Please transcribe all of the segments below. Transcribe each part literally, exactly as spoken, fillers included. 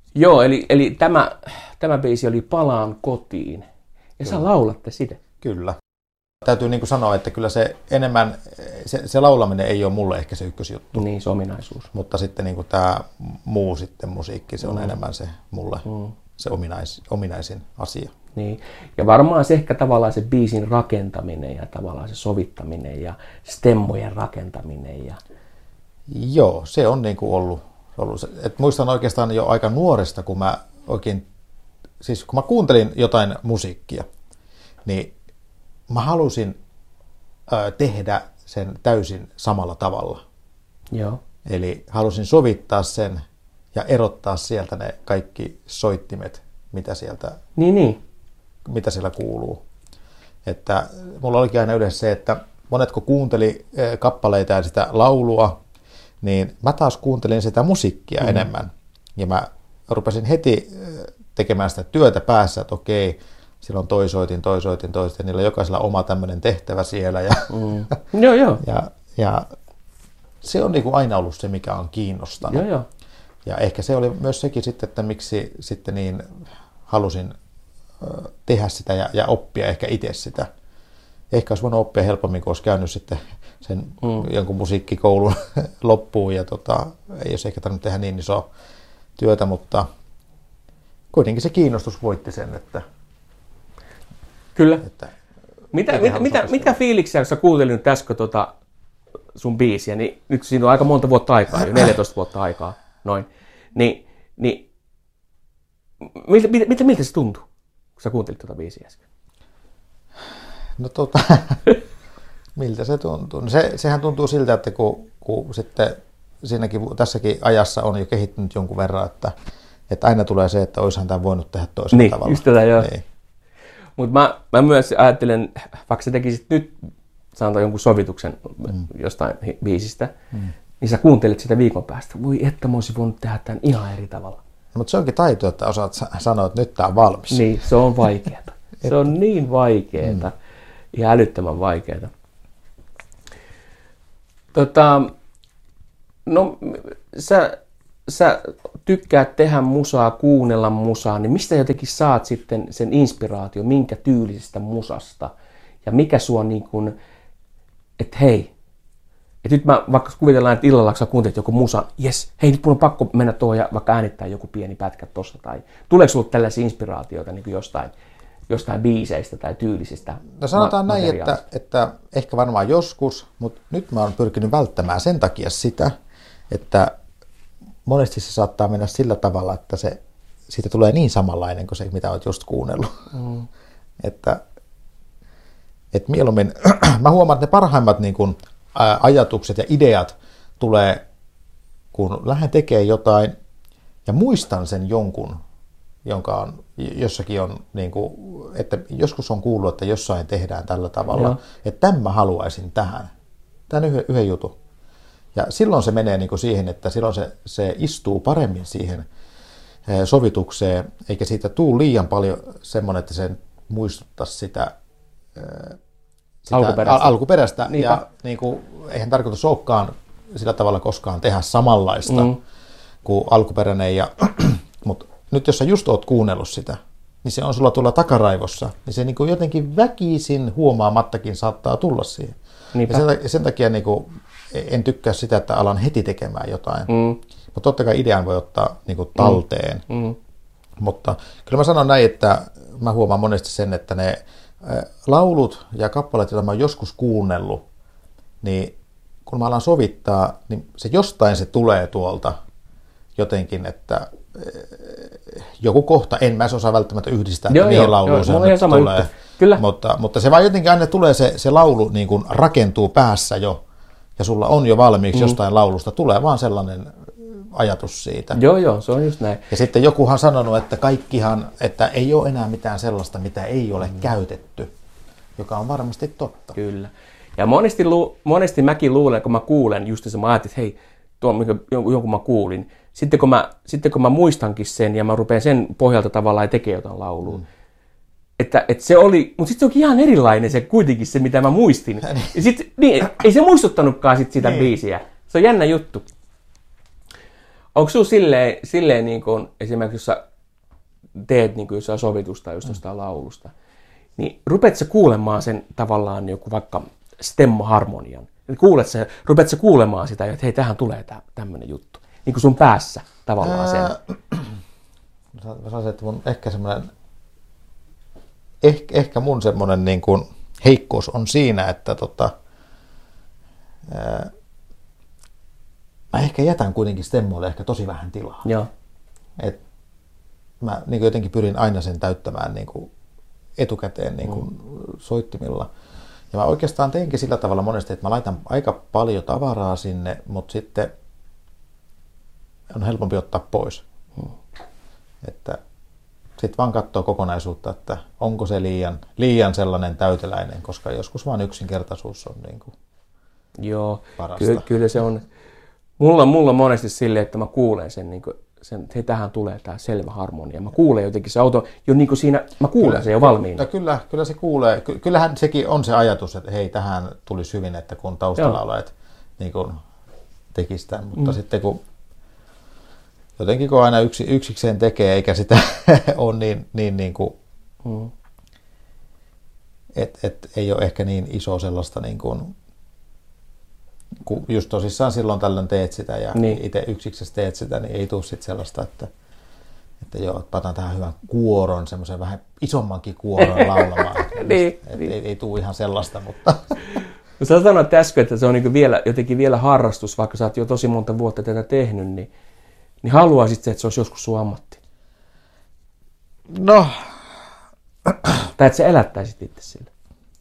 Joo, eli, eli tämä, tämä biisi oli Palaan kotiin. Ja Kyllä. sä laulatte sitä. Kyllä. Täytyy niin kuin sanoa, että kyllä se enemmän, se, se laulaminen ei ole mulle ehkä se ykkösjuttu. Niin, se ominaisuus. Mutta sitten niin kuin tämä muu sitten musiikki, se on Mm. enemmän se mulle Mm. se ominais, ominaisin asia. Niin. Ja varmaan se ehkä tavallaan se biisin rakentaminen ja tavallaan se sovittaminen ja stemmojen rakentaminen. Ja... Joo, se on niin kuin ollut. ollut se. Et muistan oikeastaan jo aika nuoresta, kun mä oikein, siis kun mä kuuntelin jotain musiikkia, niin mä halusin ö, tehdä sen täysin samalla tavalla. Joo. Eli halusin sovittaa sen ja erottaa sieltä ne kaikki soittimet, mitä sieltä, Niin, niin. mitä siellä kuuluu. Että mulla olikin aina yleensä se, että monetko kuunteli eh, kappaleita ja sitä laulua, niin mä taas kuuntelin sitä musiikkia mm. enemmän. Ja mä rupesin heti eh, tekemään sitä työtä päässä, että okei, silloin toi soitin, toi soitin, toi soitin. Niillä on jokaisella oma tämmöinen tehtävä siellä. Ja, Mm. Joo, joo. ja, ja se on niin kuin aina ollut se, mikä on kiinnostanut. Joo, joo. Ja ehkä se oli myös sekin sitten, että miksi sitten niin halusin ö, tehdä sitä ja, ja oppia ehkä itse sitä. Ehkä olisi voinut oppia helpommin, kun olisi käynyt sitten sen mm. jonkun musiikkikoulun loppuun ja tota, ei olisi ehkä tarvinnut tehdä niin isoa työtä, mutta kuitenkin se kiinnostus voitti sen, että... Kyllä. että Mitä, itse mitä, halusi mitä, opiskella. mitä fiiliksiä, kun sä kuuntelin nyt äsken tota sun biisiä, niin nyt siinä on aika monta vuotta aikaa, jo neljätoista vuotta aikaa, noin. Ni, niin miltä, miltä, miltä se tuntui, kun sä kuuntelit tuota biisiä äsken? No tota, miltä se tuntuu? No se, sehän tuntuu siltä, että kun, kun sitten siinäkin, tässäkin ajassa on jo kehittynyt jonkun verran, että, että aina tulee se, että olisihan tämä voinut tehdä toisella Niin, tavalla. just tätä joo. Niin. Mutta mä, mä myös ajattelen, vaikka sä tekisit nyt sanotaan jonkun sovituksen mm. jostain biisistä, mm. niin sä kuuntelet sitä viikon päästä. Voi että mä olisin voinut tehdä tämän ihan eri tavalla. No, mutta se onkin taito, että osaat sanoa, että nyt tämä on valmis. Niin, se on vaikeeta. Se on niin vaikeeta. Mm. Ihan älyttömän vaikeeta. Tota, no, sä, sä tykkäät tehdä musaa, kuunnella musaa, niin mistä jotenkin saat sitten sen inspiraatio, minkä tyylisestä musasta? Ja mikä sua niin kuin, että hei, että nyt mä vaikka kuvitellaan, että illalla sä kuuntelet joku musa, jes, hei nyt mun on pakko mennä tuohon ja vaikka äänittää joku pieni pätkä tosta. Tai tuleeko sulla tällaisia inspiraatioita niin kuin jostain, jostain biiseistä tai tyylisistä No sanotaan ma- näin, että, että ehkä varmaan joskus, mutta nyt mä oon pyrkinyt välttämään sen takia sitä, että monesti se saattaa mennä sillä tavalla, että se, siitä tulee niin samanlainen kuin se, mitä olet just kuunnellut. Mm. että, että mieluummin, mä huomaan, että ne parhaimmat niin kuin, ä, ajatukset ja ideat tulee, kun lähden tekemään jotain ja muistan sen jonkun, jonka on, jossakin on, niin kuin, että joskus on kuullut, että jossain tehdään tällä tavalla, Joo. että tämän mä haluaisin tähän, tämän yhden, yhden jutun. Ja silloin se menee niin kuin siihen, että silloin se, se istuu paremmin siihen sovitukseen, eikä siitä tule liian paljon semmoinen, että se muistuttaisi sitä, sitä alkuperäistä. alkuperäistä. Ja niin kuin, eihän tarkoitus olekaan sillä tavalla koskaan tehdä samanlaista mm. kuin alkuperäinen. Ja, mutta nyt jos sä just oot kuunnellut sitä, niin se on sulla tuolla takaraivossa, niin se niin kuin jotenkin väkisin huomaamattakin saattaa tulla siihen. Ja sen, sen takia niin kuin, en tykkää sitä, että alan heti tekemään jotain. Mm. Mutta totta kai idean voi ottaa niin kuin, talteen. Mm. Mm. Mutta kyllä mä sanon näin, että mä huomaan monesti sen, että ne laulut ja kappaleet, joita mä oon joskus kuunnellut, niin kun mä alan sovittaa, niin se jostain se tulee tuolta jotenkin, että joku kohta, en mä osaa välttämättä yhdistää, joo, että mihin joo, lauluun se nyt sama tulee. Kyllä. Mutta, mutta se vaan jotenkin aina tulee, se, se laulu niin kuin rakentuu päässä jo, ja sulla on jo valmiiksi mm. jostain laulusta, tulee vaan sellainen ajatus siitä. Joo, joo, se on just näin. Ja sitten jokuhan sanonut, että kaikkihan, että ei ole enää mitään sellaista, mitä ei ole mm. käytetty, joka on varmasti totta. Kyllä. Ja monesti, lu, monesti mäkin luulen, kun mä kuulen just se, mä ajattelin, että hei, tuon jonkun, jonkun mä kuulin. Sitten kun mä, sitten kun mä muistankin sen ja mä rupean sen pohjalta tavallaan tekemään jotain laulua. Mm. Että, että se oli, mutta sitten se onkin ihan erilainen se kuitenkin se, mitä mä muistin. Ja sit, niin, ei se muistuttanutkaan sit sitä niin. biisiä. Se on jännä juttu. onko sinulla silleen, silleen niin kuin, esimerkiksi jos sä teet niin kuin jossain sovitusta just jostain mm. laulusta, niin rupeat sä kuulemaan sen tavallaan joku vaikka stemmoharmonian. Kuulet sä, rupeat sä kuulemaan sitä, että hei, tähän tulee tämmöinen juttu. Niin kuin sun päässä tavallaan sen. Ää, mä sanoisin, että mun ehkä semmoinen, ehkä, ehkä mun semmoinen niin kuin heikkous on siinä, että tota, ää, mä ehkä jätän kuitenkin stemmoille ehkä tosi vähän tilaa. Joo. Et mä niin kuin jotenkin pyrin aina sen täyttämään niin kuin etukäteen niin kuin mm. soittimilla. Ja mä oikeastaan teinkin sillä tavalla monesti, että mä laitan aika paljon tavaraa sinne, mutta sitten on helpompi ottaa pois. Hmm. Että sitten vaan katsoo kokonaisuutta, että onko se liian, liian sellainen täyteläinen, koska joskus vaan yksinkertaisuus on niin kuin Joo, parasta. Kyllä, kyllä se on. Mulla, mulla on monesti silleen, että mä kuulen sen, niin kuin, sen että hei, tähän tulee tämä selvä harmonia. Mä kuulen jotenkin se auto, jo niin kuin siinä, mä kuulen kyllä, sen jo valmiina. Kyllä, kyllä se kuulee. Kyllähän sekin on se ajatus, että hei, tähän tulisi hyvin, että kun taustalaulajat niin kuin tekisi tämän, mutta mm. sitten kun jotenkin kun aina yksi, yksikseen tekee, eikä sitä ole niin, niin, niin kuin, mm. että et ei ole ehkä niin iso sellaista, niin kuin, kun just tosissaan silloin tällöin teet sitä ja niin. itse yksiksessä teet sitä, niin ei tule sitten sellaista, että, että joo, että pataan tähän hyvän kuoron, semmoisen vähän isommankin kuoron laulamaan. niin, et, niin. Ei, ei tule ihan sellaista, mutta... No, sä sanoit äsken, että se on niin vielä, jotenkin vielä harrastus, vaikka sä oot jo tosi monta vuotta tätä tehnyt, niin Niin haluaisit se, että se olisi joskus sun ammatti? No. Tai että sä elättäisit itse sille?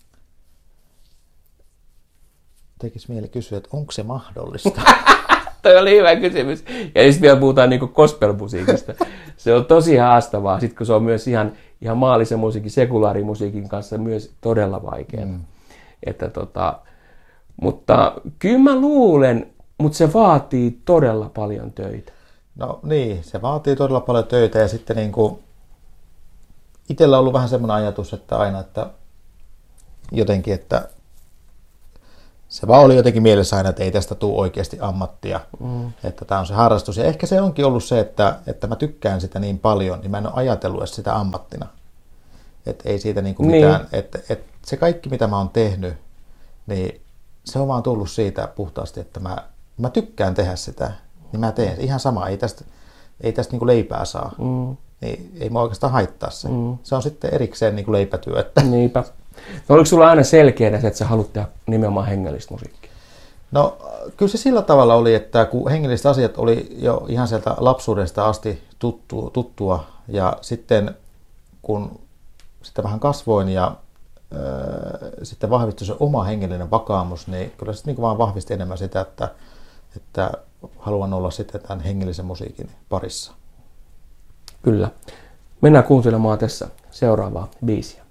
Tekisi mieli kysyä, että onko se mahdollista? Toi oli hyvä kysymys. Ja sitten vielä puhutaan niinku gospel-musiikista. Se on tosi haastavaa, sit kun se on myös ihan, ihan maallisen musiikin, sekulaarimusiikin kanssa myös todella vaikeaa. Mm. Että tota, mutta kyllä mä luulen, mutta se vaatii todella paljon töitä. No niin, se vaatii todella paljon töitä ja sitten niin kuin itsellä on ollut vähän semmoinen ajatus, että aina, että jotenkin, että se vaan oli jotenkin mielessä aina, että ei tästä tule oikeasti ammattia, mm. että tämä on se harrastus. Ja ehkä se onkin ollut se, että, että mä tykkään sitä niin paljon, niin mä en ole ajatellut edes sitä ammattina. Että ei siitä niin kuin niin. mitään, että, että se kaikki mitä mä oon tehnyt, niin se on vaan tullut siitä puhtaasti, että mä, mä tykkään tehdä sitä. Niin mä teen ihan sama, ei tästä, ei tästä niin kuin leipää saa, mm. niin ei mua oikeastaan haittaa se. Mm. Se on sitten erikseen niin kuin leipätyö. Että. Niinpä. No oliko sulla aina selkeänä se, että sä haluat tehdä nimenomaan hengellistä musiikkia? No kyllä se sillä tavalla oli, että kun hengelliset asiat oli jo ihan sieltä lapsuudesta asti tuttua, tuttua ja sitten kun sitä vähän kasvoin ja äh, sitten vahvistui se oma hengellinen vakaumus, niin kyllä se niin kuin vaan vahvisti enemmän sitä, että, että haluan olla sitten tämän hengellisen musiikin parissa. Kyllä. Mennään kuuntelemaan tässä seuraavaa biisiä.